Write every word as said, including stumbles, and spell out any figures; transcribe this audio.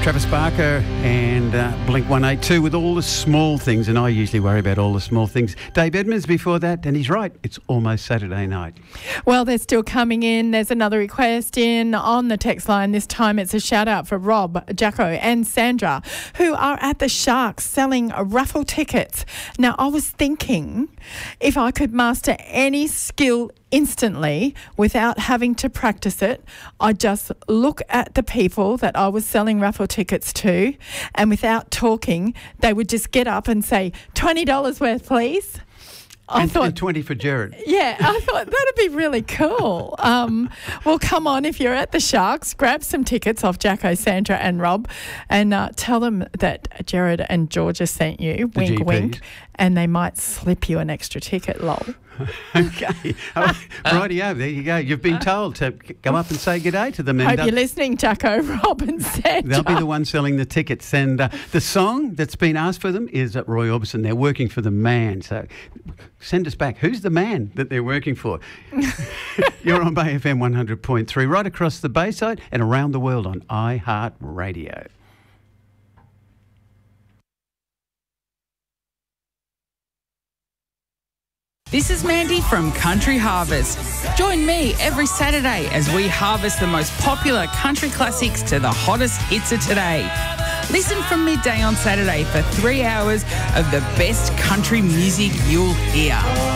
Travis Barker and uh, Blink one eighty-two with all the small things, and I usually worry about all the small things. Dave Edmonds before that, and he's right, it's almost Saturday night. Well, they're still coming in. There's another request in on the text line. This time it's a shout out for Rob, Jacko and Sandra, who are at the Sharks selling raffle tickets. Now, I was thinking if I could master any skill instantly without having to practice it, I just look at the people that I was selling raffle tickets to, and without talking, they would just get up and say, twenty dollars worth, please. I and, thought and twenty for Jared. Yeah, I thought that'd be really cool. Um, well, come on, if you're at the Sharks, grab some tickets off Jacko, Sandra and Rob, and uh, tell them that Jared and Georgia sent you, The wink, G Ps. wink, and they might slip you an extra ticket, lol. Okay. Oh, rightio, there you go. You've been told to go up and say good day to them. Hope And, uh, you're listening, Jacko, Rob and Sandra. they'll be the ones selling the tickets. And uh, the song that's been asked for them is uh, Roy Orbison. They're working for the man. So send us back. Who's the man that they're working for? You're on Bay F M one hundred point three, right across the Bayside and around the world on iHeartRadio. This is Mandy from Country Harvest. Join me every Saturday as we harvest the most popular country classics to the hottest hits of today. Listen from midday on Saturday for three hours of the best country music you'll hear.